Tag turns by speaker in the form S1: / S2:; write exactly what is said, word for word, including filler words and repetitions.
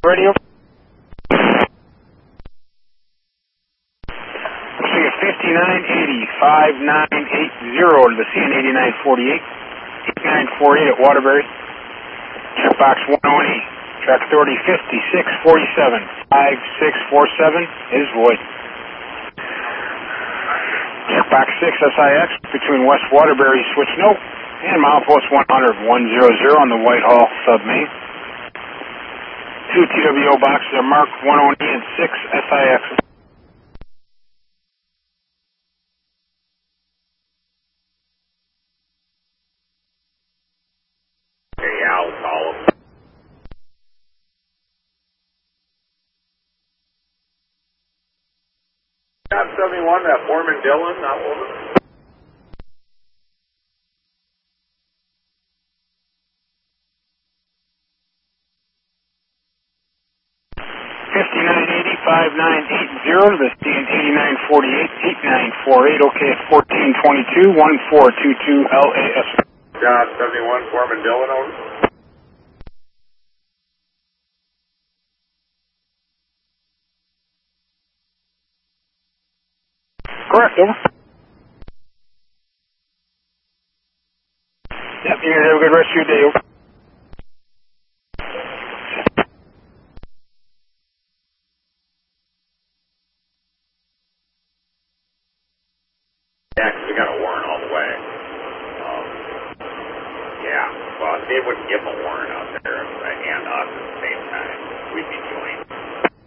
S1: Radio. Let's see, fifty-nine eighty, five nine eight zero to the C N eighty-nine forty-eight, eighty-nine forty-eight at Waterbury. Checkbox one oh eight, track authority fifty-six forty-seven, five six four seven is void. Checkbox six S I X between West Waterbury switch note and milepost one hundred, one hundred on the Whitehall sub-main. Two T W O boxes are marked one oh eight and six S I X.
S2: Okay, I'll call them. Top seventy-one, that Foreman Dillon, not over.
S1: fifty-nine eighty, five nine eight zero to the C N eighty-nine forty-eight, eighty-nine forty-eight, okay at fourteen twenty-two, one four two two L A S.
S2: Job seventy-one, Foreman Dillon, over.
S1: Correct, over. Yep, you guys have a good rest of your day, over.